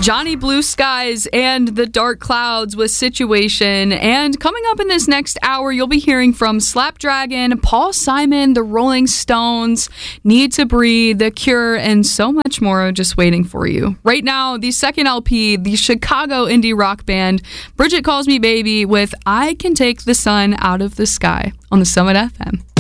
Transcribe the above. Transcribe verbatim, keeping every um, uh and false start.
Johnny Blue Skies and the Dark Clouds with Situation. And coming up in this next hour, you'll be hearing from Slapdragon, Paul Simon, the Rolling Stones, Need to Breathe, The Cure, and so much more just waiting for you. Right now, the second L P, the Chicago indie rock band Bridget Calls Me Baby with I Can Take the Sun Out of the Sky on the Summit F M.